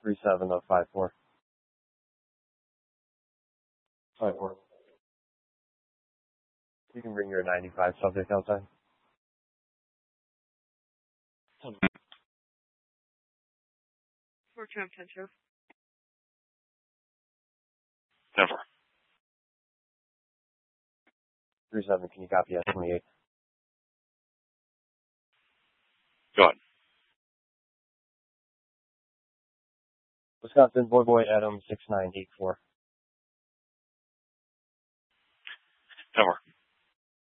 37054. 54. You can bring your 95 subject outside. For Trump Central. 10-4. 37, can you copy S28? Go ahead. Wisconsin, Boy Adam 6984. 10-4.